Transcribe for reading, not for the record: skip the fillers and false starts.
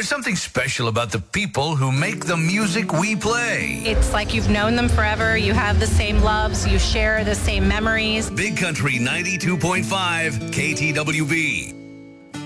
There's something special about the people who make the music we play. It's like you've known them forever. You have the same loves. You share the same memories. Big Country 92.5 KTWB.